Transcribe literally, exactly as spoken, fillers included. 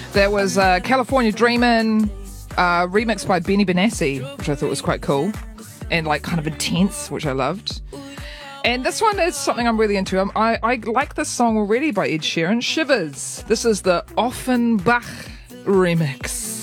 There was uh, California Dreamin', uh, remixed by Benny Benassi, which I thought was quite cool and like kind of intense, which I loved. And this one is something I'm really into. I'm, I, I like this song already by Ed Sheeran, Shivers. This is the Offenbach remix.